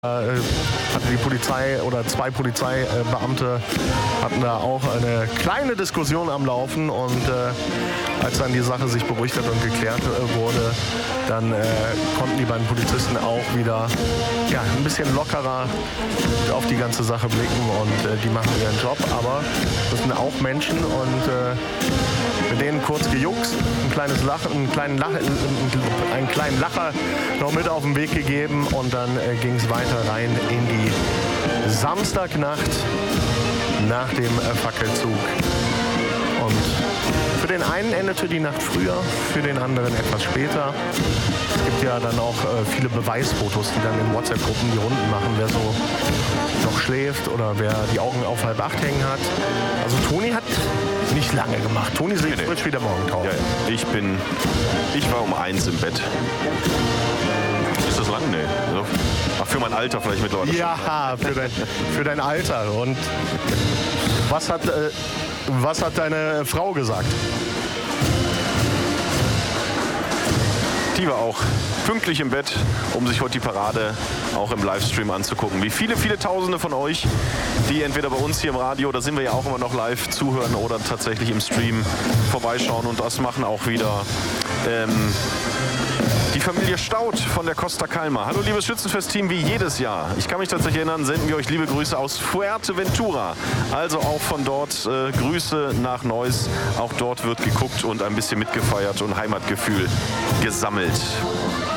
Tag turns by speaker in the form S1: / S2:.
S1: Hatte die Polizei oder zwei Polizeibeamte hatten da auch eine kleine Diskussion am Laufen und als dann die Sache sich beruhigt hat und geklärt wurde, dann konnten die beiden Polizisten auch wieder ein bisschen lockerer auf die ganze Sache blicken und die machen ihren Job, aber das sind auch Menschen und mit denen kurz gejuckst, einen kleinen Lacher noch mit auf den Weg gegeben und dann ging es weiter rein in die Samstagnacht nach dem Fackelzug. Und für den einen endete die Nacht früher, für den anderen etwas später. Es gibt ja dann auch viele Beweisfotos, die dann in WhatsApp-Gruppen die Runden machen, wer so noch schläft oder wer die Augen auf 7:30 hängen hat. Also Toni hat nicht lange gemacht. Toni sieht frisch wie der Morgentau.
S2: Ja, ich war um 1 im Bett. Ist das lang? Nee. Ach, für mein Alter vielleicht mittlerweile.
S1: Ja, für dein Alter. Und was hat deine Frau gesagt?
S2: Die war auch pünktlich im Bett, um sich heute die Parade auch im Livestream anzugucken. Wie viele, viele Tausende von euch, die entweder bei uns hier im Radio, da sind wir ja auch immer noch live, zuhören oder tatsächlich im Stream vorbeischauen. Und das machen auch wieder die Familie Staudt von der Costa Calma. Hallo liebes Schützenfest-Team, wie jedes Jahr. Ich kann mich tatsächlich erinnern, senden wir euch liebe Grüße aus Fuerteventura. Also auch von dort Grüße nach Neuss. Auch dort wird geguckt und ein bisschen mitgefeiert und Heimatgefühl gesammelt.